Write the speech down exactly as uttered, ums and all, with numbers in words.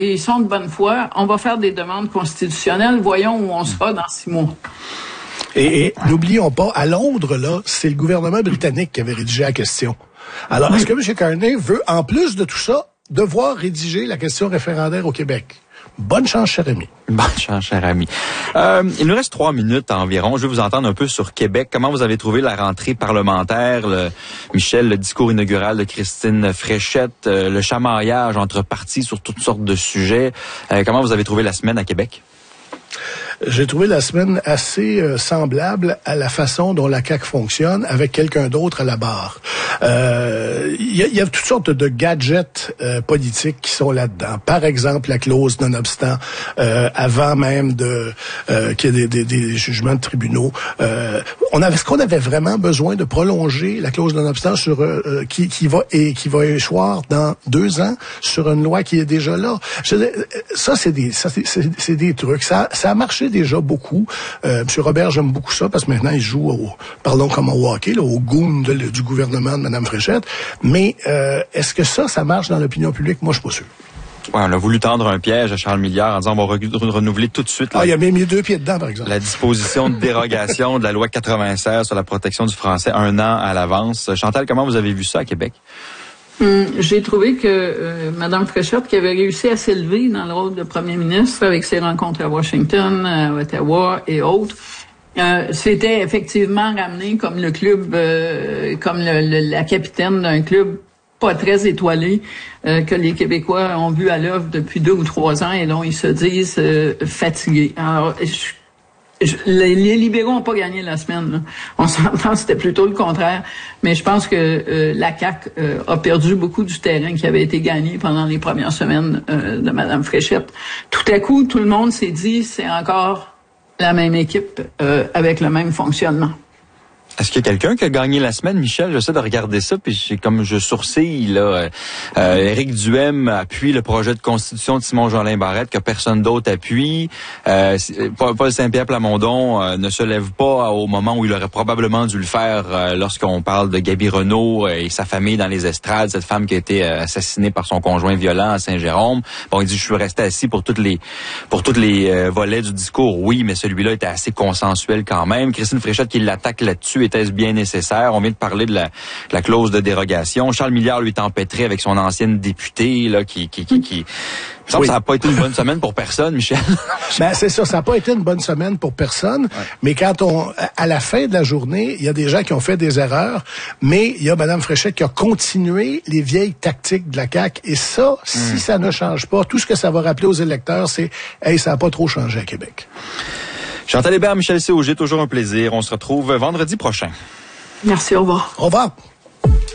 ils sont de bonne foi. On va faire des demandes constitutionnelles. Voyons où on sera dans six mois. Et, et n'oublions pas, à Londres, là, c'est le gouvernement britannique qui avait rédigé la question. Alors, est-ce que M. Carney veut, en plus de tout ça, devoir rédiger la question référendaire au Québec? Bonne chance, cher ami. Bonne chance, cher ami. Euh, il nous reste trois minutes environ. Je vais vous entendre un peu sur Québec. Comment vous avez trouvé la rentrée parlementaire? Le, Michel, le discours inaugural de Christine Fréchette, euh, le chamaillage entre partis sur toutes sortes de sujets. Euh, comment vous avez trouvé la semaine à Québec? J'ai trouvé la semaine assez euh, semblable à la façon dont la C A Q fonctionne avec quelqu'un d'autre à la barre. Il euh, y, y a toutes sortes de gadgets euh, politiques qui sont là-dedans. Par exemple, la clause nonobstant, euh, avant même de euh, qu'il y ait des, des, des jugements de tribunaux. Euh, on avait, est-ce qu'on avait vraiment besoin de prolonger la clause nonobstant sur euh, qui, qui va et qui va échoir dans deux ans sur une loi qui est déjà là? Je, ça, c'est des, ça, c'est, c'est, c'est des trucs. Ça, ça a marché déjà beaucoup. Euh, M. Robert, j'aime beaucoup ça parce que maintenant, il joue au, parlons comme au hockey, là, au goon de, du gouvernement de Mme Fréchette. Mais euh, est-ce que ça, ça marche dans l'opinion publique? Moi, je suis pas sûr. Ouais, on a voulu tendre un piège à Charles Milliard en disant on va re- renouveler tout de suite. Ah, la, il a même mis deux pieds dedans, par exemple. La disposition de dérogation de la loi quatre-vingt-seize sur la protection du français un an à l'avance. Chantal, comment vous avez vu ça à Québec? Hum, j'ai trouvé que euh, Mme Fréchette, qui avait réussi à s'élever dans le rôle de premier ministre avec ses rencontres à Washington, à Ottawa et autres, euh, s'était effectivement ramené comme le club, euh, comme le, le, la capitaine d'un club pas très étoilé euh, que les Québécois ont vu à l'œuvre depuis deux ou trois ans et dont ils se disent euh, fatigués. Alors, je Je, les, les libéraux n'ont pas gagné la semaine. Là. On s'entend, c'était plutôt le contraire. Mais je pense que euh, la C A Q euh, a perdu beaucoup du terrain qui avait été gagné pendant les premières semaines euh, de Mme Fréchette. Tout à coup, tout le monde s'est dit, c'est encore la même équipe euh, avec le même fonctionnement. Est-ce qu'il y a quelqu'un qui a gagné la semaine, Michel? J'essaie de regarder ça, puis j'ai, comme je sourcille, là, euh, Éric Duhaime appuie le projet de constitution de Simon-Jolin Barrette que personne d'autre appuie. Euh, Paul Saint-Pierre Plamondon euh, ne se lève pas au moment où il aurait probablement dû le faire euh, lorsqu'on parle de Gaby Renault et sa famille dans les estrades, cette femme qui a été euh, assassinée par son conjoint violent à Saint-Jérôme. Bon, il dit, je suis resté assis pour toutes les pour toutes les euh, volets du discours. Oui, mais celui-là était assez consensuel quand même. Christine Fréchette qui l'attaque là-dessus, était-ce bien nécessaire? On vient de parler de la, de la clause de dérogation. Charles Milliard lui est empêtré avec son ancienne députée, là, qui, qui, qui, qui... Je pense oui. que ça n'a pas été une bonne semaine pour personne, Michel. Ben, c'est ça, ça n'a pas été une bonne semaine pour personne. Ouais. Mais quand on, à la fin de la journée, il y a des gens qui ont fait des erreurs, mais il y a Mme Fréchette qui a continué les vieilles tactiques de la C A Q. Et ça, mm. si ça ne change pas, tout ce que ça va rappeler aux électeurs, c'est, hey, ça n'a pas trop changé à Québec. Chantal Hébert, Michel C. Auger, toujours un plaisir. On se retrouve vendredi prochain. Merci, au revoir. Au revoir.